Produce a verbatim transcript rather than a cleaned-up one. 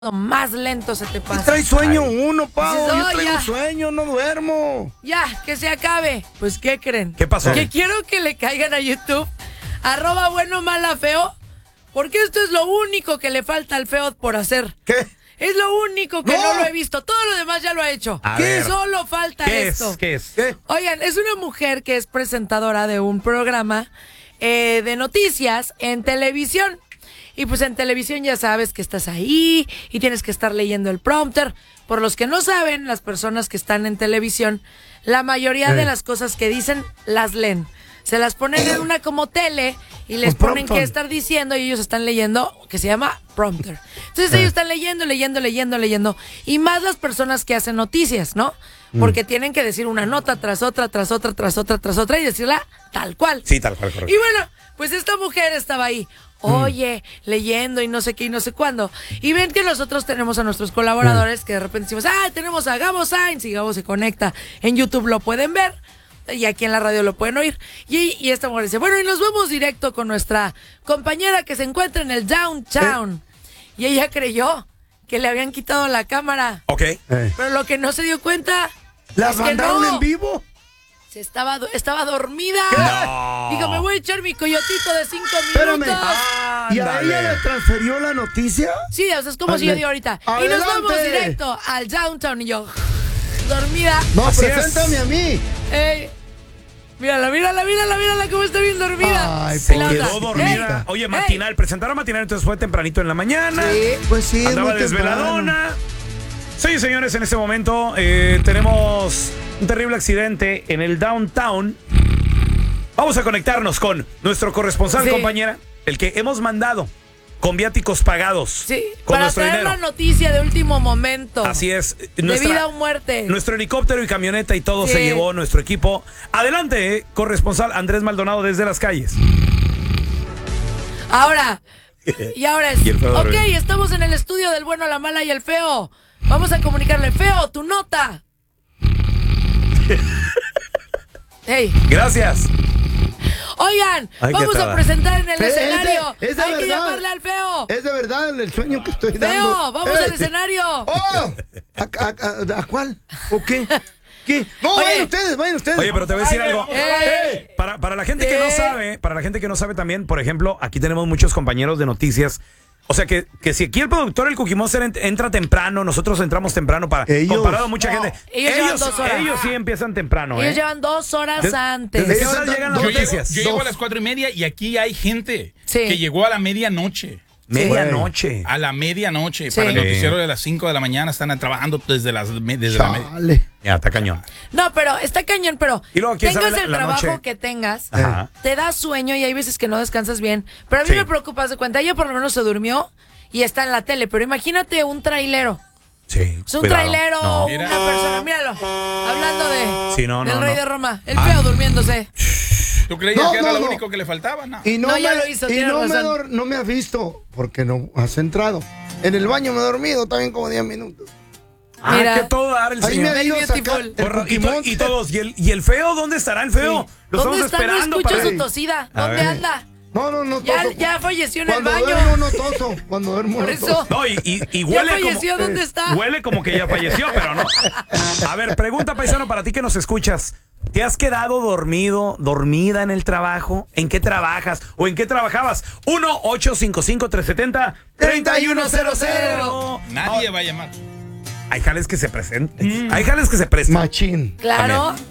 más lento se te pasa. Trae sueño Ay. uno, Pau. Dices, Yo oh, traigo ya. sueño, no duermo. Ya, que se acabe. Pues, ¿qué creen? ¿Qué pasó? Que quiero que le caigan a YouTube, arroba bueno, mala, feo, porque esto es lo único que le falta al feo por hacer. ¿Qué? Es lo único que no, no lo he visto. Todo lo demás ya lo ha hecho. A ¿Qué? ver. Solo falta ¿Qué esto. es? ¿Qué es? ¿Qué? Oigan, es una mujer que es presentadora de un programa eh, de noticias en televisión. Y pues en televisión ya sabes que estás ahí y tienes que estar leyendo el prompter. Por los que no saben, las personas que están en televisión, la mayoría Eh. de las cosas que dicen las leen. Se las ponen en una como tele y les Un ponen prompter. que estar diciendo y ellos están leyendo, que se llama prompter. Entonces ellos están leyendo, leyendo, leyendo, leyendo. Y más las personas que hacen noticias, ¿no? Porque tienen que decir una nota tras otra, tras otra, tras otra, tras otra y decirla tal cual. Sí, tal cual, correcto. Y bueno, pues esta mujer estaba ahí, oye, leyendo y no sé qué y no sé cuándo. Y ven que nosotros tenemos a nuestros colaboradores que de repente decimos, ah, tenemos a Gabo Sainz y Gabo se conecta. En YouTube lo pueden ver y aquí en la radio lo pueden oír. Y, y esta mujer dice, bueno, y nos vamos directo con nuestra compañera que se encuentra en el downtown. Y ella creyó que le habían quitado la cámara. Ok. Eh. Pero lo que no se dio cuenta ¿La es que mandaron no. en vivo? Se estaba, do- estaba dormida. No. Dijo, me voy a echar mi coyotito de cinco Espérame. minutos. ¿Y a Ándale. ella le transferió la noticia? Sí, o sea, es como si yo digo ahorita. Y nos Adelante. vamos directo al downtown. Y yo, dormida. No, Así es. preséntame a mí. Ey, mírala, mírala, mírala, mírala cómo está bien dormida. Ay, Se Y la quedó otra, dormida. ey, Oye, ey. matinal, presentaron matinal, entonces fue tempranito en la mañana. Sí, pues sí, es Andaba muy temprano. desveladona. Sí, señores, en este momento eh, tenemos un terrible accidente en el downtown. Vamos a conectarnos con nuestro corresponsal, Sí. compañera, el que hemos mandado con viáticos pagados. Sí, con para nuestro traer dinero. la noticia de último momento. Así es. De vida o muerte. Nuestro helicóptero y camioneta y todo Sí. se llevó nuestro equipo. Adelante, eh, corresponsal Andrés Maldonado desde las calles. Ahora, y ahora es, Y el feo ok, dormido. estamos en el estudio del bueno, la mala y el feo. Vamos a comunicarle, feo, tu nota. Hey, Gracias. oigan, Ay, qué vamos a tada. presentar en el Fe- escenario. es de- es de Hay que verdad. llamarle al feo. Es de verdad el sueño que estoy dando. Feo, vamos Eh. al escenario. ¡Oh! ¿A, a- a- a cuál? ¿O qué? ¿Qué? No, Oye. vayan ustedes, vayan ustedes. Oye, pero te voy a decir Ay, algo. Eh. Para, para la gente que no Eh. sabe, para la gente que no sabe también, por ejemplo, aquí tenemos muchos compañeros de noticias. O sea, que, que si aquí el productor, el Cookie Monster, ent- entra temprano, nosotros entramos temprano para Ellos. comparado a mucha No, gente. ellos llevan dos horas. ellos sí empiezan temprano, Ellos ¿eh? llevan dos horas Des- antes. ¿Desde qué Ellos hora entran- llegan las yo Yo llego, noticias? yo llego a Dos. las cuatro y media y aquí hay gente Sí. que llegó a la medianoche. Medianoche. A la medianoche. Sí. Para el Sí. noticiero de las cinco de la mañana están trabajando desde las me- desde la media. Chale. Ya, está cañón. No, pero está cañón, pero Y luego, ¿quién tengas sabe la- el la trabajo noche? que tengas, Ajá. te da sueño y hay veces que no descansas bien. Pero a mí Sí. me preocupa, haz de cuenta, ella por lo menos se durmió y está en la tele, pero imagínate un trailero. Sí. Es un cuidado. trailero, No. una persona, míralo, hablando de Sí, no, del no, rey no. de Roma, el feo durmiéndose. ¿Tú creías No, que era no, lo no. único que le faltaba? No. Y no, No, me, ya lo hizo, y tienes no, me razón. dor- no me has visto porque no has entrado. En el baño me he dormido también como diez minutos. Ah, Mira. que todo dar el Ahí me señor. ha ido a sacar Beautiful. el Porra, y, Cookie to- y Monster. todos. ¿Y el, ¿Y el feo? ¿Dónde estará el feo? Lo ¿Dónde estamos está? No esperando escucho para... su tosida. A ¿Dónde ver. anda? No, no, no Ya, toso. ya falleció en el Cuando baño. duermo no toso. Cuando duermo Por no eso. toso. No, y, y, y ¿Ya huele falleció? como... ¿Dónde está? Huele como que ya falleció, pero no. A ver, pregunta, paisano, para ti que nos escuchas. ¿Te has quedado dormido, dormida en el trabajo? ¿En qué trabajas? ¿O en qué trabajabas? uno ocho cinco cinco, tres siete cero, tres uno cero cero. Nadie va a llamar. Hay jales que se presentan. Hay jales que se prestan. Machín. Claro. También.